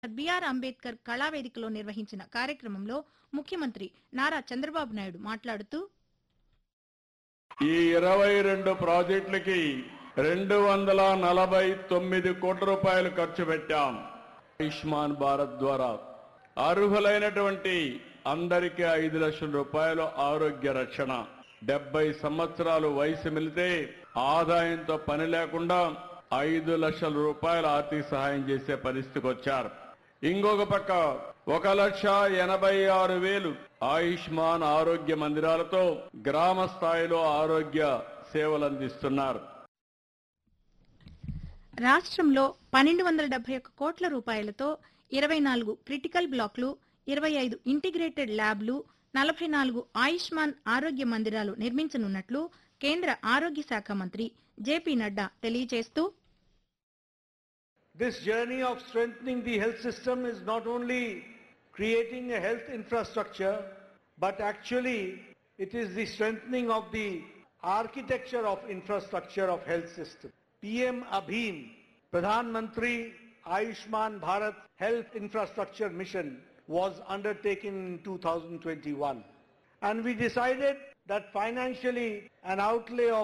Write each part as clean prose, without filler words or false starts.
BR Ambedkar కళావేదికలో నిర్వహించిన కార్యక్రమంలో ముఖ్యమంత్రి నారా చంద్రబాబు నాయుడు మాట్లాడుతూ ఈ 22 ప్రాజెక్టులకి 249 కోట్ల రూపాయలు ఖర్చు పెట్టాం. ఆయుష్మాన్ భారత్ ద్వారా అర్హులైనటువంటి అందరికీ 5 లక్షల రూపాయలు ఆరోగ్య రక్షణ. 70 సంవత్సరాలు వయసు మిలితే ఆదాయంతో పని లేకుండా 5 లక్షల రూపాయల ఆర్థిక సహాయం చేసే పరిస్థితికి వచ్చారు. ఇంకొక పక్క 1,86,000 ఆయుష్మాన్ ఆరోగ్య మందిరాలతో గ్రామ స్థాయిలో ఆరోగ్య సేవలు అందిస్తున్నారు. రాష్ట్రంలో 1271 కోట్ల రూపాయలతో 24 క్రిటికల్ బ్లాక్లు, 25 ఇంటిగ్రేటెడ్ ల్యాబ్లు, 44 ఆయుష్మాన్ ఆరోగ్య మందిరాలు నిర్మించనున్నట్లు కేంద్ర ఆరోగ్య శాఖ మంత్రి జేపీ నడ్డా తెలియజేస్తూ This journey of strengthening the health system is not only creating a health infrastructure, but actually it is the strengthening of the architecture of infrastructure of health system. PM Abhin, Pradhan Mantri Ayushman Bharat Health Infrastructure Mission was undertaken in 2021. And we decided that financially an outlay of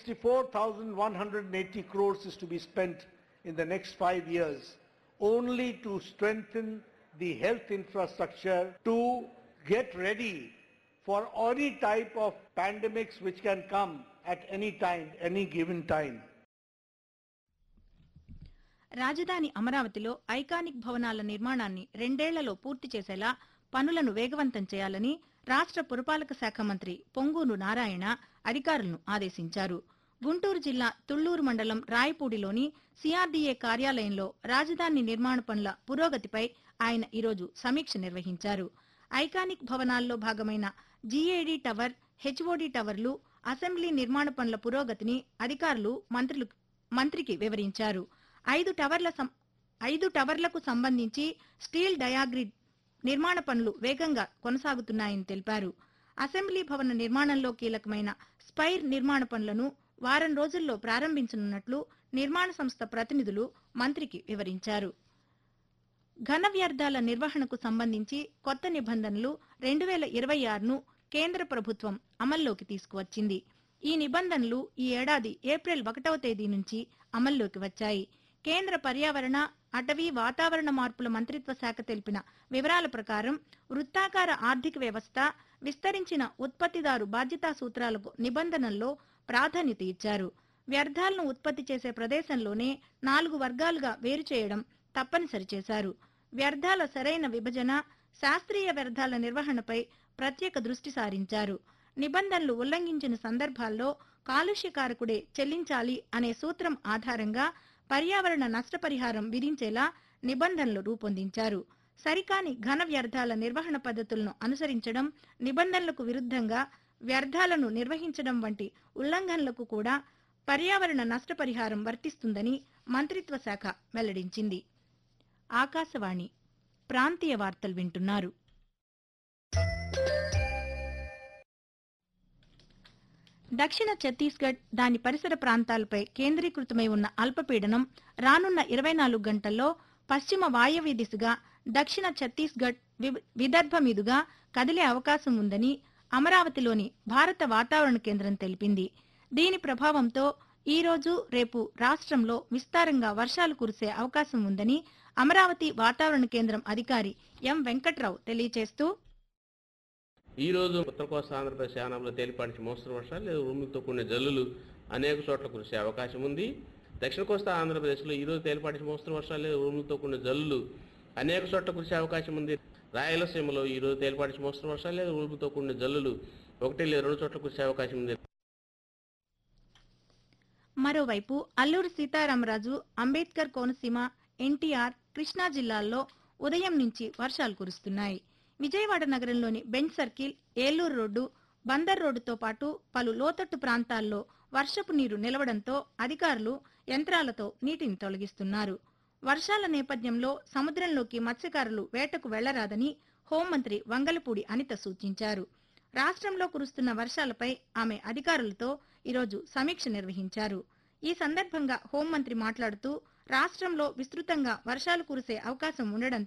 64,180 crores is to be spent in the next 5 years only to strengthen the health infrastructure to get ready for any type of pandemics which can come at any time, any given time. రాజధాని అమరావతిలో iconic భవనాల నిర్మాణాన్ని 2 ఏళ్లలో పూర్తి చేసేలా పనులను వేగవంతం చేయాలని రాష్ట్ర పురపాలక శాఖ మంత్రి పొంగూరు నారాయణ అధికారులను ఆదేశించారు. గుంటూరు జిల్లా తుళ్లూరు మండలం రాయపూడిలోని సిఆర్డీఏ కార్యాలయంలో రాజధాని నిర్మాణ పనుల పురోగతిపై ఆయన ఈరోజు సమీక్ష నిర్వహించారు. ఐకానిక్ భవనాల్లో భాగమైన జీఏడీ టవర్, హెచ్ఓడీ టవర్లు, అసెంబ్లీ నిర్మాణ పనుల పురోగతిని అధికారులు మంత్రికి వివరించారు. 5 టవర్లకు సంబంధించి స్టీల్ డయాగ్రిడ్ నిర్మాణ పనులు వేగంగా కొనసాగుతున్నాయని తెలిపారు. అసెంబ్లీ భవన నిర్మాణంలో కీలకమైన స్పైర్ నిర్మాణ పనులను వారం రోజుల్లో ప్రారంభించనున్నట్లు నిర్మాణ సంస్థ ప్రతినిధులు మంత్రికి వివరించారు. ఘన వ్యర్థాల నిర్వహణకు సంబంధించి కొత్త నిబంధనలు 2026ను కేంద్ర ప్రభుత్వం అమల్లోకి తీసుకువచ్చింది. ఈ నిబంధనలు ఈ ఏడాది ఏప్రిల్ 1వ తేదీ నుంచి అమల్లోకి వచ్చాయి. కేంద్ర పర్యావరణ, అటవీ, వాతావరణ మార్పుల మంత్రిత్వ శాఖ తెలిపిన వివరాల ప్రకారం వృత్తాకార ఆర్థిక వ్యవస్థ, విస్తరించిన ఉత్పత్తిదారు బాధ్యతా సూత్రాలకు నిబంధనల్లో ప్రాధాన్యత ఇచ్చారు. వ్యర్థాలను ఉత్పత్తి చేసే ప్రదేశంలోనే 4 వర్గాలుగా వేరు చేయడం తప్పనిసరి చేశారు. వ్యర్థాల సరైన విభజన, శాస్త్రీయ వ్యర్థాల నిర్వహణపై ప్రత్యేక దృష్టి సారించారు. నిబంధనలు ఉల్లంఘించిన సందర్భాల్లో కాలుష్యకారకుడే చెల్లించాలి అనే సూత్రం ఆధారంగా పర్యావరణ నష్టపరిహారం విధించేలా నిబంధనలు రూపొందించారు. సరికాని ఘన వ్యర్థాల నిర్వహణ పద్ధతులను అనుసరించడం, నిబంధనలకు విరుద్ధంగా వ్యర్థాలను నిర్వహించడం వంటి ఉల్లంఘనలకు కూడా పర్యావరణ నష్టపరిహారం వర్తిస్తుందని మంత్రిత్వ శాఖ వెల్లడించింది. ఆకాశవాణి ప్రాంతీయ వార్తలు వింటున్నారు. దక్షిణ ఛత్తీస్గఢ్, దాని పరిసర ప్రాంతాలపై కేంద్రీకృతమై ఉన్న అల్పపీడనం రానున్న 24 గంటల్లో పశ్చిమ వాయవ్య దిశగా దక్షిణ ఛత్తీస్గఢ్, విదర్భ మీదుగా కదిలే అవకాశం ఉందని అమరావతిలోని భారత వాతావరణ కేంద్రం తెలిపింది. దీని ప్రభావంతో ఈ రోజు, రేపు రాష్ట్రంలో విస్తారంగా వర్షాలు కురిసే అవకాశం ఉందని అమరావతి వాతావరణ కేంద్రం అధికారి ఎం వెంకట్రావు తెలియజేస్తూ ఈ రోజు ఉత్తర కోస్తా ఆంధ్రప్రదేశ్ యానాంలో తేలిపాటి మోస్తరు వర్షాలు లేదా ఉరుములతో కూడిన జల్లులు అనేక చోట్ల కురిసే అవకాశం ఉంది. దక్షిణ కోస్తా ఆంధ్రప్రదేశ్లో ఈ రోజు తేలిపాటి మోస్తరు వర్షాలు లేదా ఉరుములతో కూడిన జల్లులు అనేక చోట్ల కురిసే అవకాశం ఉంది. రాయలసీమలో ఈ రోజు తేలిపాటి మోస్తరు వర్షాలు లేదా ఉరుములతో కూడిన జల్లులు 1 లేదా 2 చోట్ల కురిసే అవకాశం ఉంది. మరోవైపు అల్లూరు సీతారామరాజు, అంబేద్కర్ కోనసీమ, ఎన్టీఆర్, కృష్ణా జిల్లాల్లో ఉదయం నుంచి వర్షాలు కురుస్తున్నాయి. విజయవాడ నగరంలోని bench circle, Eluru road, Bandar రోడ్డుతో పాటు పలు లోతట్టు ప్రాంతాల్లో వర్షపు నీరు నిలవడంతో అధికారులు యంత్రాలతో నీటిని తొలగిస్తున్నారు. వర్షాల నేపథ్యంలో సముద్రంలోకి మత్స్యకారులు వేటకు వెళ్లరాదని హోంమంత్రి వంగలపూడి అనిత సూచించారు. రాష్ట్రంలో కురుస్తున్న వర్షాలపై ఆమె అధికారులతో ఈరోజు సమీక్ష నిర్వహించారు. ఈ సందర్భంగా హోంమంత్రి మాట్లాడుతూ రాష్ట్రంలో విస్తృతంగా వర్షాలు కురిసే అవకాశం ఉండడంతో